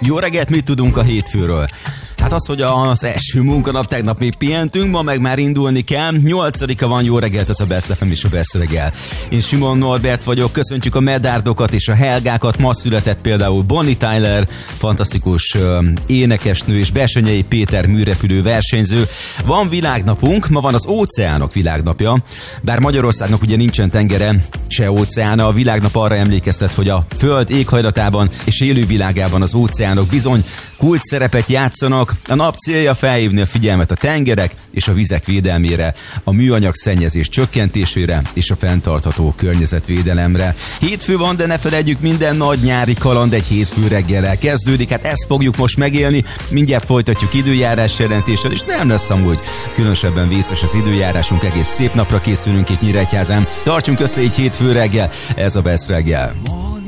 Jó reggelt, mit tudunk a hétfőről? Hát az, hogy az első munkanap, tegnap még pihentünk, ma meg már indulni kell. 8-a van, jó reggelt, ez a Best FM és a Best reggel. Én Simon Norbert vagyok, köszöntjük a Medárdokat és a Helgákat. Ma született például Bonnie Tyler, fantasztikus énekesnő, és Bessenyei Péter műrepülő versenyző. Van világnapunk, ma van az óceánok világnapja. Bár Magyarországnak ugye nincsen tengere, se óceána, a világnap arra emlékeztet, hogy a Föld éghajlatában és élővilágában az óceánok bizony kult szerepet játszanak. A nap célja felhívni a figyelmet a tengerek és a vizek védelmére, a műanyag szennyezés csökkentésére és a fenntartható környezetvédelemre. Hétfő van, de ne felejtjük, minden nagy nyári kaland egy hétfő reggellel kezdődik, hát ezt fogjuk most megélni. Mindjárt folytatjuk időjárás jelentéssel, és nem lesz amúgy különösebben vészes az időjárásunk, egész szép napra készülünk itt Nyíregyházán. Tartsunk össze így hétfő reggel, ez a Best reggel.